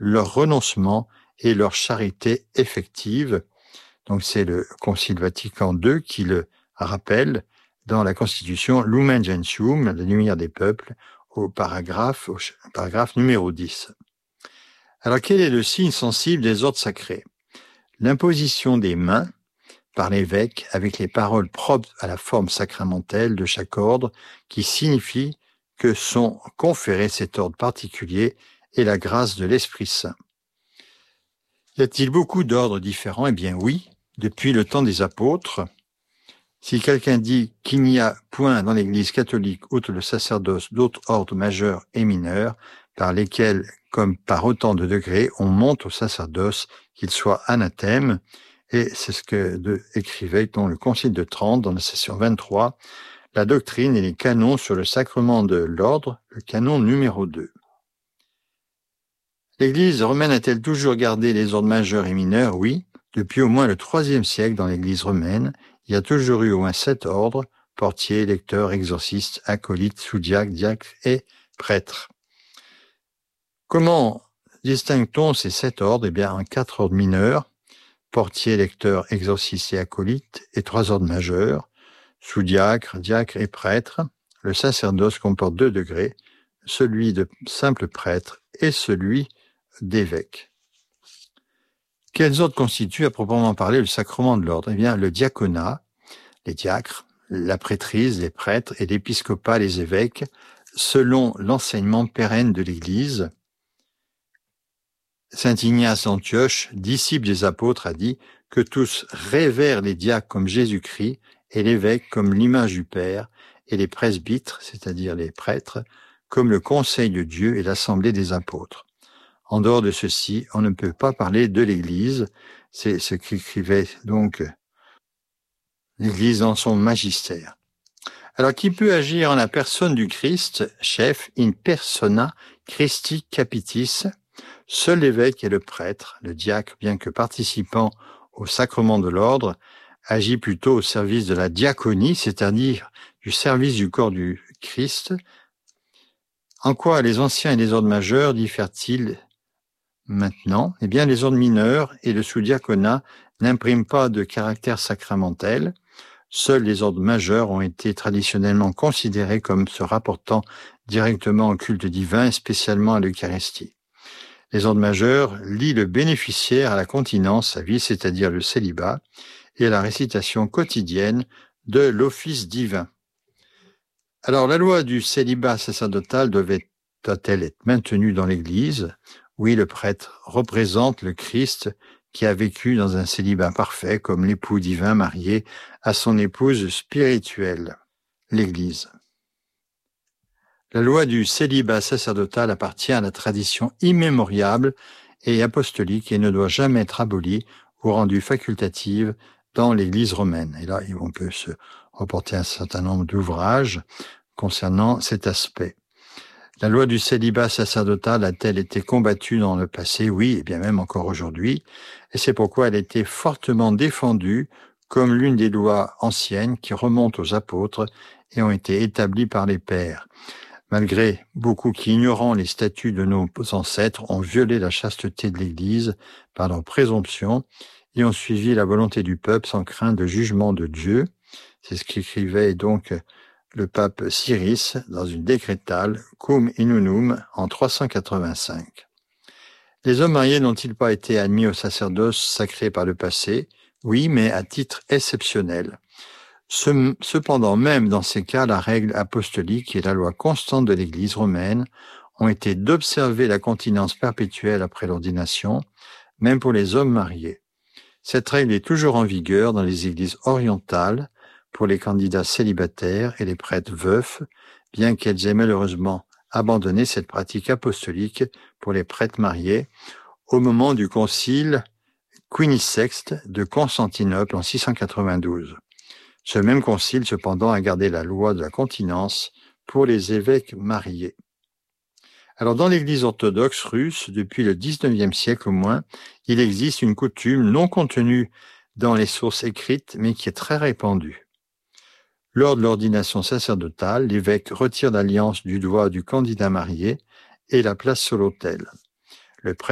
leur renoncement et leur charité effective. Donc c'est le Concile Vatican II qui le rappelle dans la Constitution Lumen Gentium, la lumière des peuples, au paragraphe numéro 10. Alors quel est le signe sensible des ordres sacrés? L'imposition des mains par l'évêque avec les paroles propres à la forme sacramentelle de chaque ordre qui signifie que sont conférés cet ordre particulier et la grâce de l'Esprit Saint. Y a-t-il beaucoup d'ordres différents? Eh bien oui, depuis le temps des apôtres. Si quelqu'un dit qu'il n'y a point dans l'Église catholique, outre le sacerdoce, d'autres ordres majeurs et mineurs, par lesquels, comme par autant de degrés, on monte au sacerdoce, qu'il soit anathème, et c'est ce que écrivait dans le Concile de Trente, dans la session 23, la doctrine et les canons sur le sacrement de l'ordre, le canon numéro 2. L'Église romaine a-t-elle toujours gardé les ordres majeurs et mineurs? Oui, depuis au moins le IIIe siècle dans l'Église romaine, il y a toujours eu au moins 7 ordres, portiers, lecteurs, exorcistes, acolytes, sous-diacres, diacres et prêtres. Comment distingue-t-on ces 7 ordres? Eh bien, en 4 ordres mineurs, portiers, lecteurs, exorcistes et acolytes, et 3 ordres majeurs, sous-diacres, diacres et prêtres. Le sacerdoce comporte 2 degrés, celui de simple prêtre et celui d'évêque. Quels ordres constituent à proprement parler le sacrement de l'ordre? Eh bien, le diaconat, les diacres, la prêtrise, les prêtres, et l'épiscopat, les évêques, selon l'enseignement pérenne de l'Église. Saint Ignace d'Antioche, disciple des apôtres, a dit que tous révèrent les diacres comme Jésus-Christ et l'évêque comme l'image du Père, et les presbytres, c'est-à-dire les prêtres, comme le conseil de Dieu et l'assemblée des apôtres. En dehors de ceci, on ne peut pas parler de l'Église. C'est ce qu'écrivait donc l'Église dans son magistère. Alors, qui peut agir en la personne du Christ, chef, in persona Christi capitis? Seul l'évêque et le prêtre, le diacre, bien que participant au sacrement de l'ordre, agit plutôt au service de la diaconie, c'est-à-dire du service du corps du Christ. En quoi les anciens et les ordres majeurs diffèrent-ils maintenant? Eh bien, les ordres mineurs et le sous-diaconat n'impriment pas de caractère sacramentel. Seuls les ordres majeurs ont été traditionnellement considérés comme se rapportant directement au culte divin et spécialement à l'Eucharistie. Les ordres majeurs lient le bénéficiaire à la continence à vie, c'est-à-dire le célibat, et à la récitation quotidienne de l'office divin. Alors, la loi du célibat sacerdotal doit-elle être maintenue dans l'Église? Oui, le prêtre représente le Christ qui a vécu dans un célibat parfait comme l'époux divin marié à son épouse spirituelle, l'Église. La loi du célibat sacerdotal appartient à la tradition immémoriale et apostolique et ne doit jamais être abolie ou rendue facultative dans l'Église romaine. Et là, on peut se reporter un certain nombre d'ouvrages concernant cet aspect. La loi du célibat sacerdotal a-t-elle été combattue dans le passé? Oui, et bien même encore aujourd'hui. Et c'est pourquoi elle a été fortement défendue comme l'une des lois anciennes qui remontent aux apôtres et ont été établies par les pères. Malgré beaucoup qui, ignorant les statuts de nos ancêtres, ont violé la chasteté de l'Église par leur présomption et ont suivi la volonté du peuple sans crainte de jugement de Dieu. C'est ce qu'écrivait donc le pape Cyrus dans une décrétale Cum Inunum en 385. Les hommes mariés n'ont-ils pas été admis au sacerdoce sacré par le passé? Oui, mais à titre exceptionnel. Cependant, même dans ces cas, la règle apostolique et la loi constante de l'Église romaine ont été d'observer la continence perpétuelle après l'ordination, même pour les hommes mariés. Cette règle est toujours en vigueur dans les églises orientales pour les candidats célibataires et les prêtres veufs, bien qu'elles aient malheureusement abandonné cette pratique apostolique pour les prêtres mariés au moment du concile Quinisext de Constantinople en 692. Ce même concile, cependant, a gardé la loi de la continence pour les évêques mariés. Alors, dans l'Église orthodoxe russe, depuis le XIXe siècle au moins, il existe une coutume non contenue dans les sources écrites, mais qui est très répandue. Lors de l'ordination sacerdotale, l'évêque retire l'alliance du doigt du candidat marié et la place sur l'autel. Le